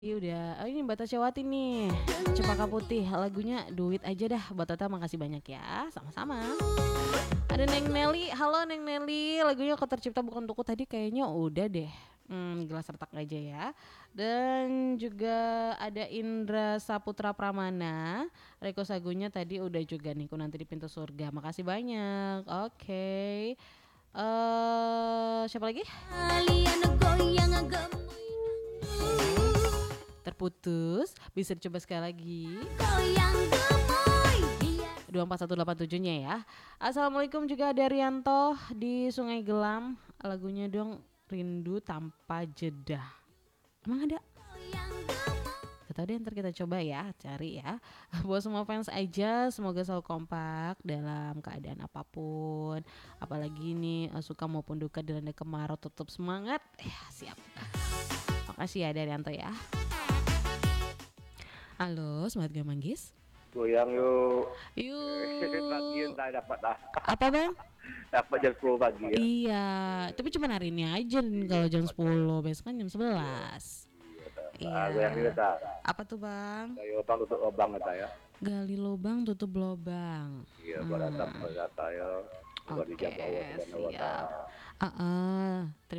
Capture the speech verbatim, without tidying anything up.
Iya udah, oh ini Mbak Tasyawati nih, Cempaka Putih, lagunya Duit Aja Dah. Buat Tata makasih banyak ya, sama-sama. Ada Neng Nelly, halo Neng Nelly, lagunya Kau Tercipta Bukan Untukku tadi kayaknya udah deh. Hmm, gelas retak aja ya. Dan juga ada Indra Saputra Pramana, Reko Sagunya tadi udah juga nih, Ku Nanti di Pintu Surga. Makasih banyak. Oke. Eh, siapa lagi? Terputus, bisa dicoba sekali lagi. dua empat satu delapan tujuh nya ya. Assalamualaikum juga ada Rianto di Sungai Gelam. Lagunya dong Rindu Tanpa Jeda. Emang ada? Gak tau deh, ntar kita coba ya, cari ya. Buat semua fans aja, semoga selalu kompak dalam keadaan apapun. Apalagi nih suka maupun duka dilanda kemarau, tetap semangat. Ya siap. Makasih ya Daryanto ya. Halo, semangat gak manggis? Goyang yuk. Yuk. Pagi entah dapat dah. Apa bang? Dapat jam sepuluh pagi ya. Iya, tapi cuma hari ini aja nih kalau jam sepuluh, besok kan jam sebelas. Iya. Goyang juga tak. Apa tuh bang? Gali lubang tutup lubang kata ya. Gali lubang tutup lubang. Iya, buat datang buat data ya. Buat dijawab Allah Oke, Subhanahu wa siap. taala. Ah, ah. Terima